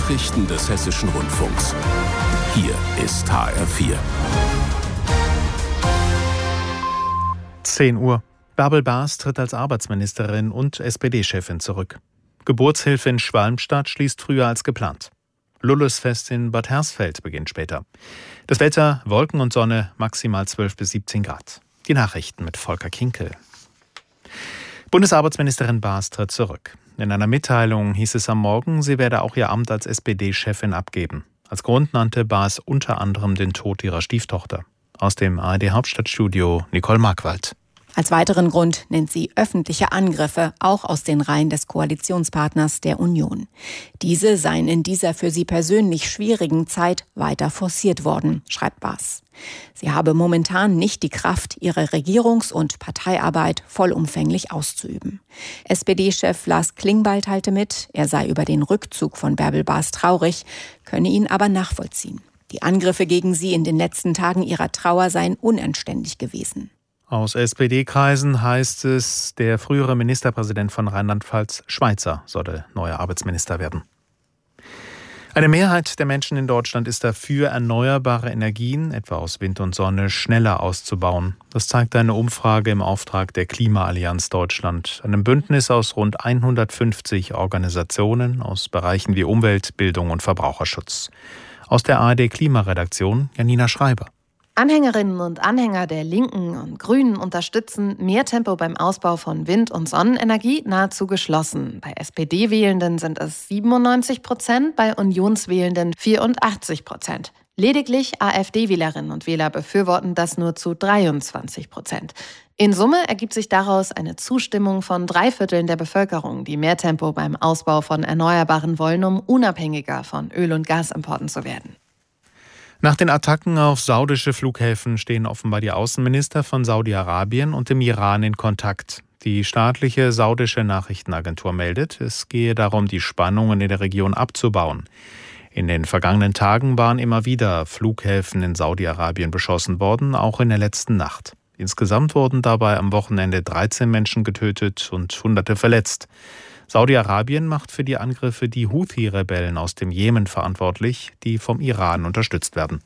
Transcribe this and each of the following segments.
Nachrichten des Hessischen Rundfunks. Hier ist HR4. 10 Uhr. Bärbel Baas tritt als Arbeitsministerin und SPD-Chefin zurück. Geburtshilfe in Schwalmstadt schließt früher als geplant. Lullusfest in Bad Hersfeld beginnt später. Das Wetter, Wolken und Sonne, maximal 12 bis 17 Grad. Die Nachrichten mit Volker Kinkel. Bundesarbeitsministerin Baas tritt zurück. In einer Mitteilung hieß es am Morgen, sie werde auch ihr Amt als SPD-Chefin abgeben. Als Grund nannte Baas unter anderem den Tod ihrer Stieftochter. Aus dem ARD-Hauptstadtstudio Nicole Markwald. Als weiteren Grund nennt sie öffentliche Angriffe, auch aus den Reihen des Koalitionspartners der Union. Diese seien in dieser für sie persönlich schwierigen Zeit weiter forciert worden, schreibt Baas. Sie habe momentan nicht die Kraft, ihre Regierungs- und Parteiarbeit vollumfänglich auszuüben. SPD-Chef Lars Klingbeil teilte mit, er sei über den Rückzug von Bärbel Baas traurig, könne ihn aber nachvollziehen. Die Angriffe gegen sie in den letzten Tagen ihrer Trauer seien unanständig gewesen. Aus SPD-Kreisen heißt es, der frühere Ministerpräsident von Rheinland-Pfalz, Schweizer, solle neuer Arbeitsminister werden. Eine Mehrheit der Menschen in Deutschland ist dafür, erneuerbare Energien, etwa aus Wind und Sonne, schneller auszubauen. Das zeigt eine Umfrage im Auftrag der Klimaallianz Deutschland, einem Bündnis aus rund 150 Organisationen aus Bereichen wie Umwelt, Bildung und Verbraucherschutz. Aus der ARD-Klimaredaktion Janina Schreiber. Anhängerinnen und Anhänger der Linken und Grünen unterstützen mehr Tempo beim Ausbau von Wind- und Sonnenenergie nahezu geschlossen. Bei SPD-Wählenden sind es 97%, bei Unionswählenden 84%. Lediglich AfD-Wählerinnen und Wähler befürworten das nur zu 23%. In Summe ergibt sich daraus eine Zustimmung von 3/4 der Bevölkerung, die mehr Tempo beim Ausbau von Erneuerbaren wollen, um unabhängiger von Öl- und Gasimporten zu werden. Nach den Attacken auf saudische Flughäfen stehen offenbar die Außenminister von Saudi-Arabien und dem Iran in Kontakt. Die staatliche saudische Nachrichtenagentur meldet, es gehe darum, die Spannungen in der Region abzubauen. In den vergangenen Tagen waren immer wieder Flughäfen in Saudi-Arabien beschossen worden, auch in der letzten Nacht. Insgesamt wurden dabei am Wochenende 13 Menschen getötet und Hunderte verletzt. Saudi-Arabien macht für die Angriffe die Houthi-Rebellen aus dem Jemen verantwortlich, die vom Iran unterstützt werden.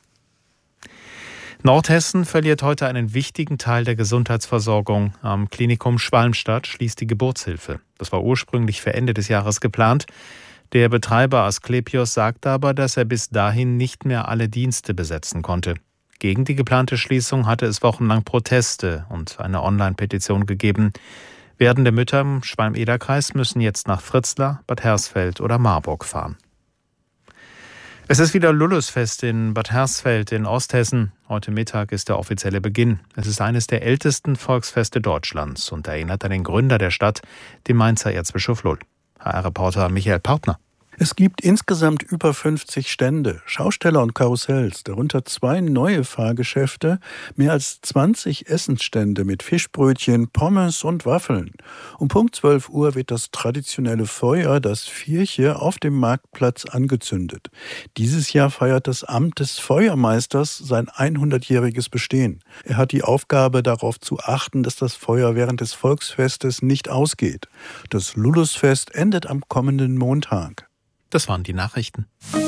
Nordhessen verliert heute einen wichtigen Teil der Gesundheitsversorgung. Am Klinikum Schwalmstadt schließt die Geburtshilfe. Das war ursprünglich für Ende des Jahres geplant. Der Betreiber Asklepios sagt aber, dass er bis dahin nicht mehr alle Dienste besetzen konnte. Gegen die geplante Schließung hatte es wochenlang Proteste und eine Online-Petition gegeben. Werdende Mütter im Schwalm-Eder-Kreis müssen jetzt nach Fritzlar, Bad Hersfeld oder Marburg fahren. Es ist wieder Lullusfest in Bad Hersfeld in Osthessen. Heute Mittag ist der offizielle Beginn. Es ist eines der ältesten Volksfeste Deutschlands und erinnert an den Gründer der Stadt, den Mainzer Erzbischof Lull. HR-Reporter Michael Pautner. Es gibt insgesamt über 50 Stände, Schausteller und Karussells, darunter 2 neue Fahrgeschäfte, mehr als 20 Essensstände mit Fischbrötchen, Pommes und Waffeln. Um Punkt 12 Uhr wird das traditionelle Feuer, das Vierche, auf dem Marktplatz angezündet. Dieses Jahr feiert das Amt des Feuermeisters sein 100-jähriges Bestehen. Er hat die Aufgabe, darauf zu achten, dass das Feuer während des Volksfestes nicht ausgeht. Das Lullusfest endet am kommenden Montag. Das waren die Nachrichten.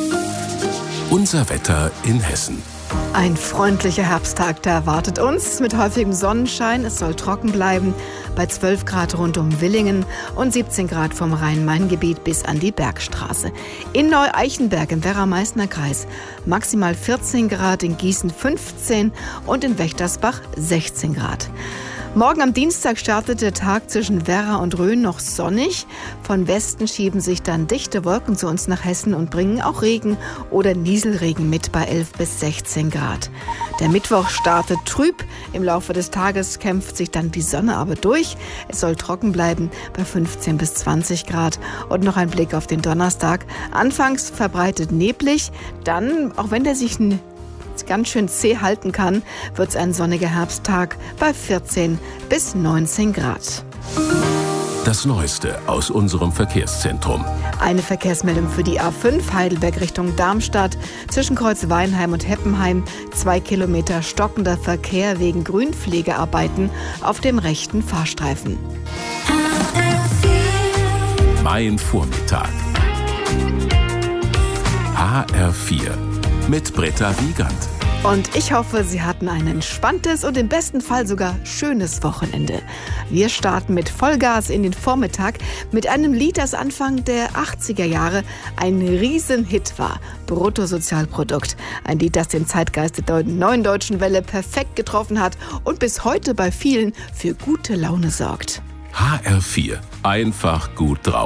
Unser Wetter in Hessen. Ein freundlicher Herbsttag, der erwartet uns mit häufigem Sonnenschein. Es soll trocken bleiben bei 12 Grad rund um Willingen und 17 Grad vom Rhein-Main-Gebiet bis an die Bergstraße. In Neu-Eichenberg im Werra-Meißner Kreis maximal 14 Grad, in Gießen 15 und in Wächtersbach 16 Grad. Morgen am Dienstag startet der Tag zwischen Werra und Rhön noch sonnig. Von Westen schieben sich dann dichte Wolken zu uns nach Hessen und bringen auch Regen oder Nieselregen mit bei 11 bis 16 Grad. Der Mittwoch startet trüb. Im Laufe des Tages kämpft sich dann die Sonne aber durch. Es soll trocken bleiben bei 15 bis 20 Grad. Und noch ein Blick auf den Donnerstag. Anfangs verbreitet neblig, dann, auch wenn der sich ganz schön zäh halten kann, wird es ein sonniger Herbsttag bei 14 bis 19 Grad. Das Neueste aus unserem Verkehrszentrum. Eine Verkehrsmeldung für die A5 Heidelberg Richtung Darmstadt. Zwischen Kreuz Weinheim und Heppenheim 2 Kilometer stockender Verkehr wegen Grünpflegearbeiten auf dem rechten Fahrstreifen. Mein Vormittag. HR4 mit Britta Wiegand. Und ich hoffe, Sie hatten ein entspanntes und im besten Fall sogar schönes Wochenende. Wir starten mit Vollgas in den Vormittag mit einem Lied, das Anfang der 80er Jahre ein Riesenhit war. Bruttosozialprodukt. Ein Lied, das den Zeitgeist der neuen deutschen Welle perfekt getroffen hat und bis heute bei vielen für gute Laune sorgt. HR4. Einfach gut drauf.